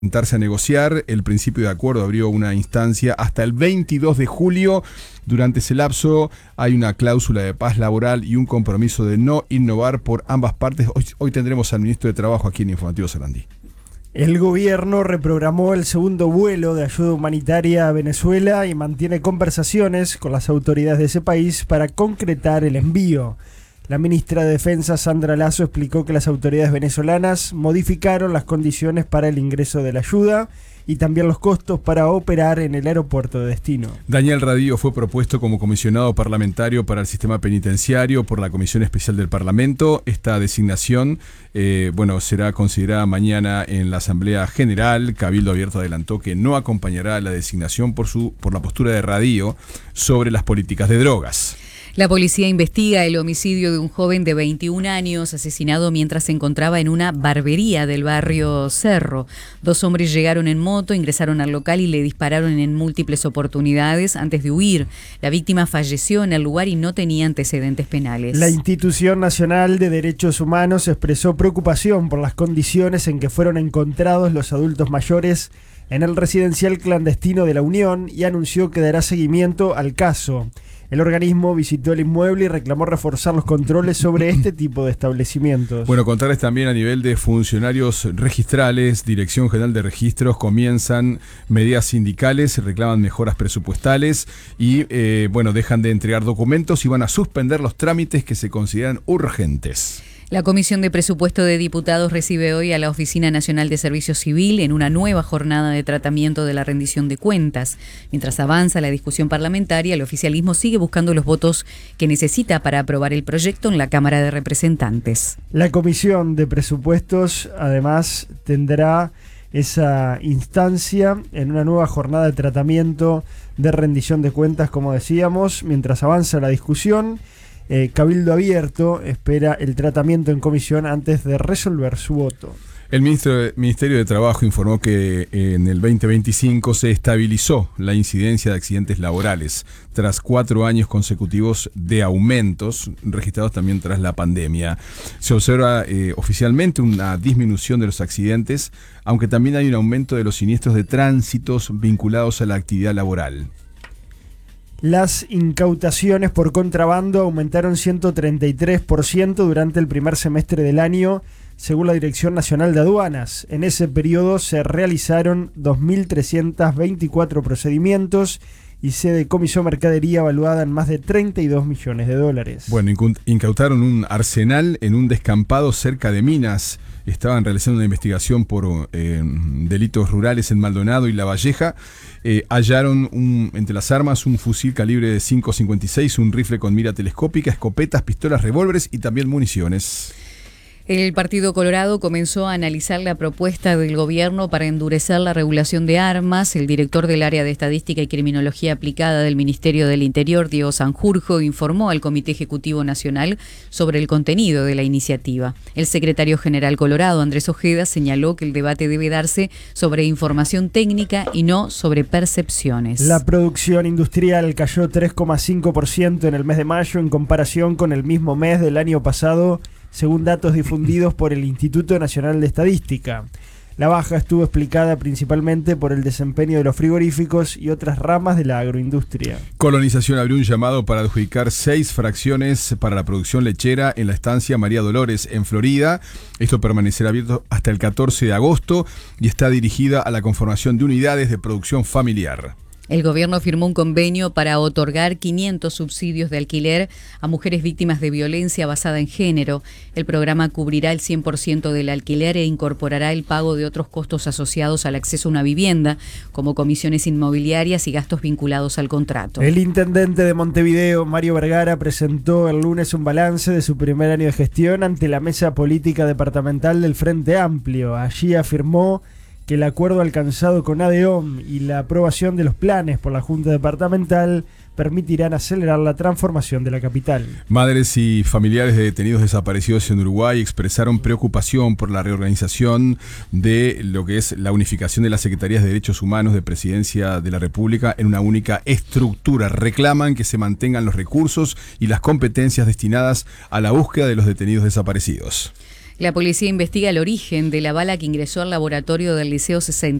Sentarse a negociar. El principio de acuerdo abrió una instancia hasta el 22 de julio. Durante ese lapso hay una cláusula de paz laboral y un compromiso de no innovar por ambas partes. Hoy tendremos al ministro de Trabajo aquí en Informativo Sarandí. El gobierno reprogramó el segundo vuelo de ayuda humanitaria a Venezuela y mantiene conversaciones con las autoridades de ese país para concretar el envío. La ministra de Defensa, Sandra Lasso, explicó que las autoridades venezolanas modificaron las condiciones para el ingreso de la ayuda y también los costos para operar en el aeropuerto de destino. Daniel Radillo fue propuesto como comisionado parlamentario para el sistema penitenciario por la Comisión Especial del Parlamento. Esta designación será considerada mañana en la Asamblea General. Cabildo Abierto adelantó que no acompañará la designación por la postura de Radillo sobre las políticas de drogas. La policía investiga el homicidio de un joven de 21 años asesinado mientras se encontraba en una barbería del barrio Cerro. 2 hombres llegaron en moto, ingresaron al local y le dispararon en múltiples oportunidades antes de huir. La víctima falleció en el lugar y no tenía antecedentes penales. La Institución Nacional de Derechos Humanos expresó preocupación por las condiciones en que fueron encontrados los adultos mayores en el residencial clandestino de La Unión y anunció que dará seguimiento al caso. El organismo visitó el inmueble y reclamó reforzar los controles sobre este tipo de establecimientos. Bueno, contarles también a nivel de funcionarios registrales, Dirección General de Registros, comienzan medidas sindicales, reclaman mejoras presupuestales y dejan de entregar documentos y van a suspender los trámites que se consideran urgentes. La Comisión de Presupuesto de Diputados recibe hoy a la Oficina Nacional de Servicio Civil en una nueva jornada de tratamiento de la rendición de cuentas. Mientras avanza la discusión parlamentaria, el oficialismo sigue buscando los votos que necesita para aprobar el proyecto en la Cámara de Representantes. La Comisión de Presupuestos, además, tendrá esa instancia en una nueva jornada de tratamiento de rendición de cuentas, como decíamos, mientras avanza la discusión. Cabildo Abierto espera el tratamiento en comisión antes de resolver su voto. El Ministerio de Trabajo informó que en el 2025 se estabilizó la incidencia de accidentes laborales tras 4 años consecutivos de aumentos registrados también tras la pandemia. Se observa oficialmente una disminución de los accidentes, aunque también hay un aumento de los siniestros de tránsitos vinculados a la actividad laboral. Las incautaciones por contrabando aumentaron 133% durante el primer semestre del año, según la Dirección Nacional de Aduanas. En ese periodo se realizaron 2.324 procedimientos y se decomisó mercadería valuada en más de $32 millones. Bueno, incautaron un arsenal en un descampado cerca de Minas. Estaban realizando una investigación por delitos rurales en Maldonado y La Valleja. Hallaron entre las armas un fusil calibre de .556, un rifle con mira telescópica, escopetas, pistolas, revólveres y también municiones. El Partido Colorado comenzó a analizar la propuesta del gobierno para endurecer la regulación de armas. El director del área de Estadística y Criminología Aplicada del Ministerio del Interior, Diego Sanjurjo, informó al Comité Ejecutivo Nacional sobre el contenido de la iniciativa. El secretario general colorado, Andrés Ojeda, señaló que el debate debe darse sobre información técnica y no sobre percepciones. La producción industrial cayó 3,5% en el mes de mayo en comparación con el mismo mes del año pasado, según datos difundidos por el Instituto Nacional de Estadística. La baja estuvo explicada principalmente por el desempeño de los frigoríficos y otras ramas de la agroindustria. Colonización abrió un llamado para adjudicar 6 fracciones para la producción lechera en la estancia María Dolores, en Florida. Esto permanecerá abierto hasta el 14 de agosto y está dirigida a la conformación de unidades de producción familiar. El gobierno firmó un convenio para otorgar 500 subsidios de alquiler a mujeres víctimas de violencia basada en género. El programa cubrirá el 100% del alquiler e incorporará el pago de otros costos asociados al acceso a una vivienda, como comisiones inmobiliarias y gastos vinculados al contrato. El intendente de Montevideo, Mario Vergara, presentó el lunes un balance de su primer año de gestión ante la mesa política departamental del Frente Amplio. Allí afirmó que el acuerdo alcanzado con ADEOM y la aprobación de los planes por la Junta Departamental permitirán acelerar la transformación de la capital. Madres y familiares de detenidos desaparecidos en Uruguay expresaron preocupación por la reorganización de lo que es la unificación de las Secretarías de Derechos Humanos de Presidencia de la República en una única estructura. Reclaman que se mantengan los recursos y las competencias destinadas a la búsqueda de los detenidos desaparecidos. La policía investiga el origen de la bala que ingresó al laboratorio del Liceo